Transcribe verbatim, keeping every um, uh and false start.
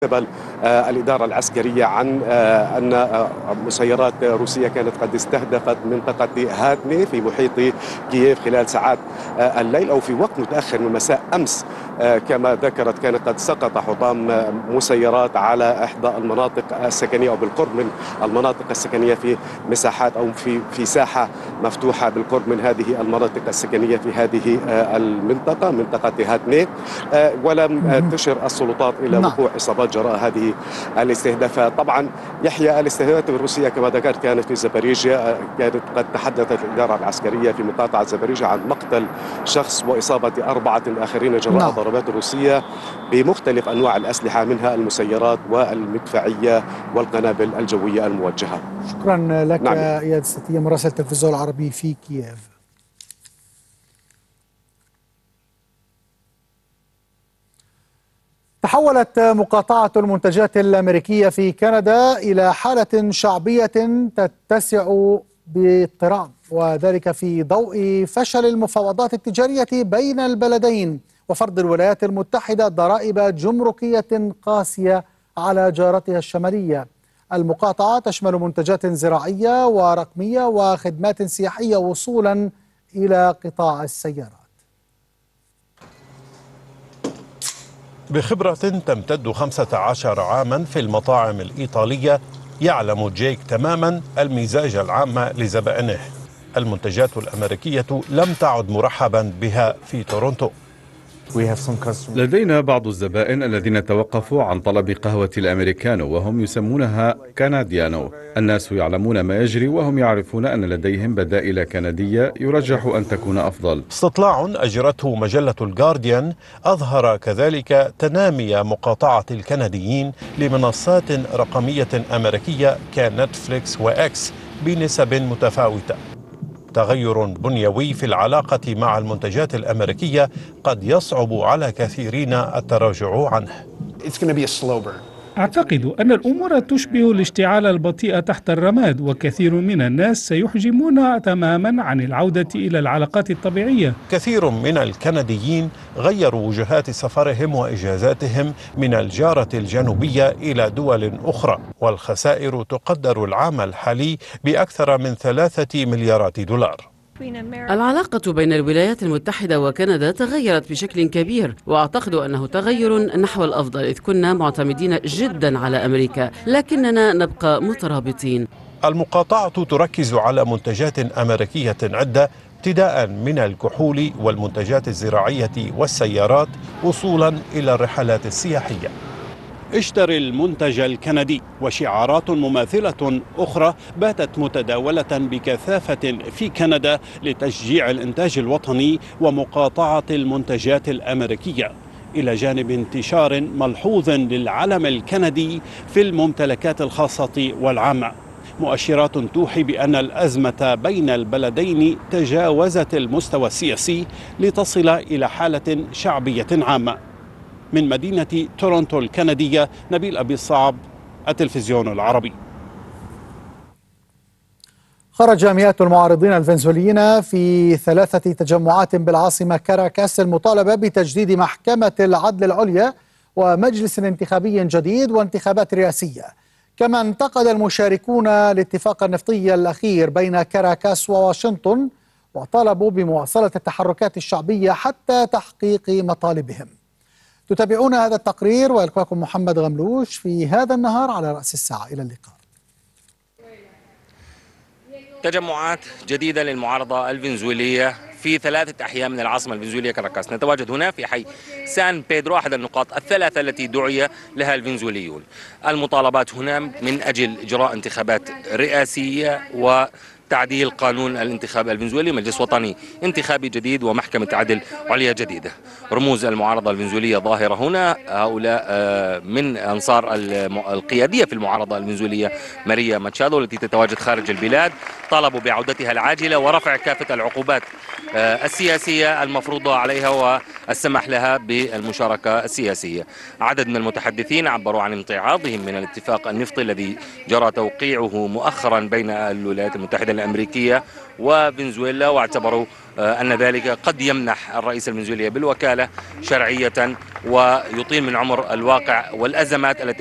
قبل الإدارة العسكرية عن أن مسيرات روسية كانت قد استهدفت منطقة هاتني في محيط كييف خلال ساعات الليل أو في وقت متأخر من مساء أمس. كما ذكرت كانت قد سقط حطام مسيرات على إحدى المناطق السكنية أو بالقرب من المناطق السكنية في مساحات أو في في ساحة مفتوحة بالقرب من هذه المناطق السكنية في هذه المنطقة منطقة هاتني. ولم تشر السلطات إلى وقوع إصابات جراء هذه الاستهدافات. طبعا يحيى الاستهدافات الروسية كما ذكرت كانت في زابوريجيا، كانت قد تحدثت الإدارة العسكرية في مقاطعة زابوريجيا عن مقتل شخص وإصابة أربعة آخرين جراء الضربات الروسية بمختلف أنواع الأسلحة منها المسيرات والمدفعية والقنابل الجوية الموجهة. شكرا لك نعم. إياد الستية مراسل التلفزيون العربي في كييف. تحولت مقاطعة المنتجات الأمريكية في كندا إلى حالة شعبية تتسع باضطراب، وذلك في ضوء فشل المفاوضات التجارية بين البلدين وفرض الولايات المتحدة ضرائب جمركية قاسية على جارتها الشمالية. المقاطعة تشمل منتجات زراعية ورقمية وخدمات سياحية وصولا إلى قطاع السيارات. بخبرة تمتد خمسة عشر عاما في المطاعم الإيطالية، يعلم جيك تماما المزاج العام لزبائنه. المنتجات الأمريكية لم تعد مرحبا بها في تورونتو. لدينا بعض الزبائن الذين توقفوا عن طلب قهوة الأمريكانو وهم يسمونها كنديانو. الناس يعلمون ما يجري وهم يعرفون أن لديهم بدائل كندية يرجح أن تكون أفضل. استطلاع أجرته مجلة الجارديان أظهر كذلك تنامي مقاطعة الكنديين لمنصات رقمية أمريكية كنتفليكس وإكس بنسب متفاوتة. تغير بنيوي في العلاقة مع المنتجات الأمريكية قد يصعب على كثيرين التراجع عنه. أعتقد أن الأمور تشبه الاشتعال البطيء تحت الرماد، وكثير من الناس سيحجمون تماما عن العودة إلى العلاقات الطبيعية. كثير من الكنديين غيروا وجهات سفرهم وإجازاتهم من الجارة الجنوبية إلى دول أخرى، والخسائر تقدر العام الحالي بأكثر من ثلاثة مليارات دولار. العلاقة بين الولايات المتحدة وكندا تغيرت بشكل كبير، وأعتقد أنه تغير نحو الأفضل إذ كنا معتمدين جدا على أمريكا، لكننا نبقى مترابطين. المقاطعة تركز على منتجات أمريكية عدة، ابتداء من الكحول والمنتجات الزراعية والسيارات وصولا إلى الرحلات السياحية. اشتري المنتج الكندي، وشعارات مماثلة أخرى باتت متداولة بكثافة في كندا لتشجيع الإنتاج الوطني ومقاطعة المنتجات الأمريكية، إلى جانب انتشار ملحوظ للعلم الكندي في الممتلكات الخاصة والعامة. مؤشرات توحي بأن الأزمة بين البلدين تجاوزت المستوى السياسي لتصل إلى حالة شعبية عامة. من مدينة تورونتو الكندية، نبيل أبي الصعب، التلفزيون العربي. خرج مئات المعارضين الفنزويليين في ثلاثة تجمعات بالعاصمة كاراكاس المطالبة بتجديد محكمة العدل العليا ومجلس انتخابي جديد وانتخابات رئاسية. كما انتقد المشاركون الاتفاق النفطي الأخير بين كاراكاس وواشنطن وطالبوا بمواصلة التحركات الشعبية حتى تحقيق مطالبهم. تتابعون هذا التقرير ويلقاكم محمد غملوش في هذا النهار على رأس الساعة. إلى اللقاء. تجمعات جديدة للمعارضة الفنزويلية في ثلاثة أحياء من العاصمة الفنزويلية كاراكاس. نتواجد هنا في حي سان بيدرو، أحد النقاط الثلاثة التي دعي لها الفنزويليون. المطالبات هنا من أجل إجراء انتخابات رئاسية و تعديل قانون الانتخاب الفنزويلي، مجلس وطني انتخابي جديد ومحكمة عدل عليا جديدة. رموز المعارضة الفنزويلية ظاهرة هنا، هؤلاء من أنصار القيادية في المعارضة الفنزويلية ماريا ماتشادو التي تتواجد خارج البلاد. طالبوا بعودتها العاجلة ورفع كافة العقوبات السياسية المفروضة عليها والسمح لها بالمشاركة السياسية. عدد من المتحدثين عبروا عن امتعاضهم من الاتفاق النفطي الذي جرى توقيعه مؤخرا بين الولايات المتحدة الأمريكية وفنزويلا، واعتبروا أن ذلك قد يمنح الرئيس الفنزويلي بالوكالة شرعية ويطيل من عمر الواقع والأزمات التي